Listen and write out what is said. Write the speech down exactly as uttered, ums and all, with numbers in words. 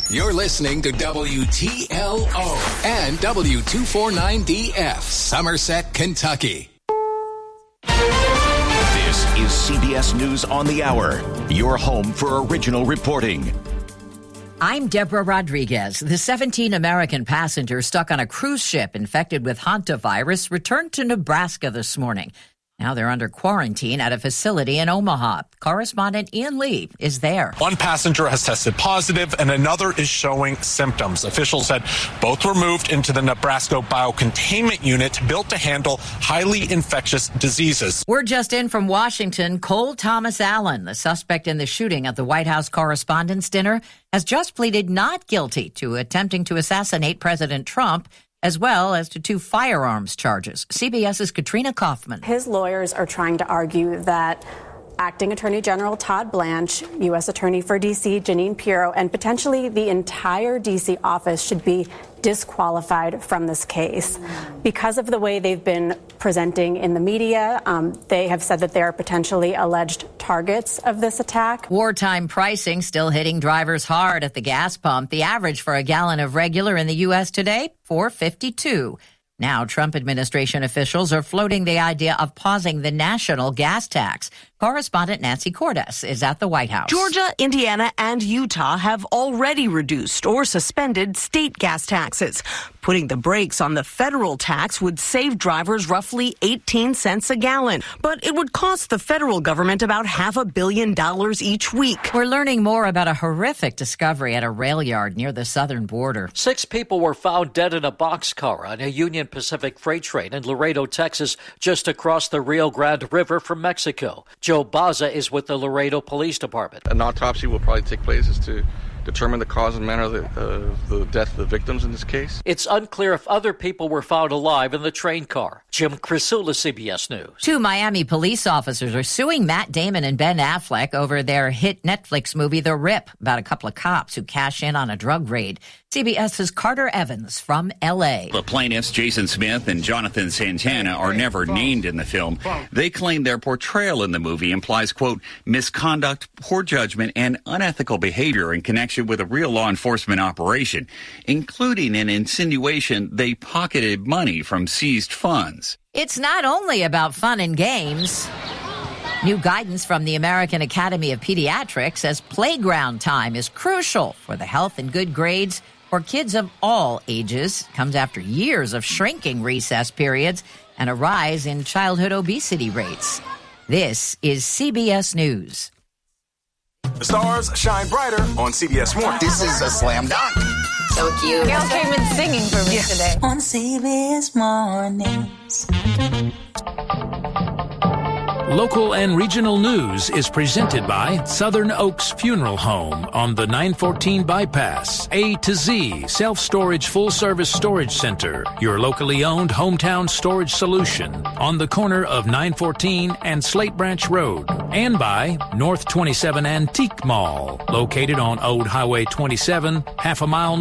You're listening to W T L O and W two forty-nine D F, Somerset, Kentucky. This is C B S News on the Hour, your home for original reporting. I'm Deborah Rodriguez. The seventeen American passengers stuck on a cruise ship infected with hantavirus returned to Nebraska this morning. Now they're under quarantine at a facility in Omaha. Correspondent Ian Lee is there. One passenger has tested positive and another is showing symptoms. Officials said both were moved into the Nebraska Biocontainment Unit built to handle highly infectious diseases. We're just in from Washington. Cole Thomas Allen, the suspect in the shooting at the White House Correspondents' Dinner, has just pleaded not guilty to attempting to assassinate President Trump, as well as to two firearms charges. CBS's Katrina Kaufman. His lawyers are trying to argue that Acting Attorney General Todd Blanche, U S Attorney for D C Jeanine Pirro, and potentially the entire D C office should be disqualified from this case. Because of the way they've been presenting in the media, um, they have said that they are potentially alleged targets of this attack. Wartime pricing still hitting drivers hard at the gas pump. The average for a gallon of regular in the U S today, four fifty-two. Now, Trump administration officials are floating the idea of pausing the national gas tax. Correspondent Nancy Cordes is at the White House. Georgia, Indiana, and Utah have already reduced or suspended state gas taxes. Putting the brakes on the federal tax would save drivers roughly eighteen cents a gallon. But it would cost the federal government about half a billion dollars each week. We're learning more about a horrific discovery at a rail yard near the southern border. Six people were found dead in a boxcar on a Union Pacific freight train in Laredo, Texas, just across the Rio Grande River from Mexico. Joe Baza is with the Laredo Police Department. An autopsy will probably take place as to determine the cause and manner of the, uh, the death of the victims in this case. It's unclear if other people were found alive in the train car. Jim Crisula, C B S News. Two Miami police officers are suing Matt Damon and Ben Affleck over their hit Netflix movie The Rip, about a couple of cops who cash in on a drug raid. CBS's Carter Evans from L A. The plaintiffs, Jason Smith and Jonathan Santana, are never named in the film. They claim their portrayal in the movie implies, quote, misconduct, poor judgment, and unethical behavior in connection with a real law enforcement operation, including an insinuation they pocketed money from seized funds. It's not only about fun and games. New guidance from the American Academy of Pediatrics says playground time is crucial for the health and good grades for kids of all ages. Comes after years of shrinking recess periods and a rise in childhood obesity rates. This is C B S News. The stars shine brighter on C B S Mornings. This is a slam dunk. So cute. Gail came in singing for me yeah. today. On C B S Mornings. Local and regional news is presented by Southern Oaks Funeral Home on the nine fourteen bypass. A to Z Self-Storage Full-Service Storage Center, your locally owned hometown storage solution on the corner of nine fourteen and Slate Branch Road. And by North twenty-seven Antique Mall, located on Old Highway twenty-seven, half a mile